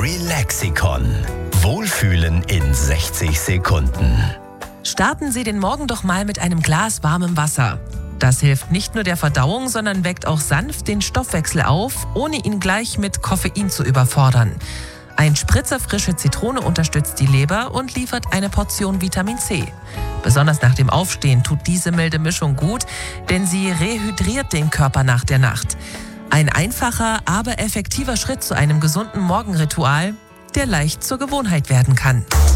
Relaxikon. Wohlfühlen in 60 Sekunden. Starten Sie den Morgen doch mal mit einem Glas warmem Wasser. Das hilft nicht nur der Verdauung, sondern weckt auch sanft den Stoffwechsel auf, ohne ihn gleich mit Koffein zu überfordern. Ein Spritzer frische Zitrone unterstützt die Leber und liefert eine Portion Vitamin C. Besonders nach dem Aufstehen tut diese milde Mischung gut, denn sie rehydriert den Körper nach der Nacht. Ein einfacher, aber effektiver Schritt zu einem gesunden Morgenritual, der leicht zur Gewohnheit werden kann.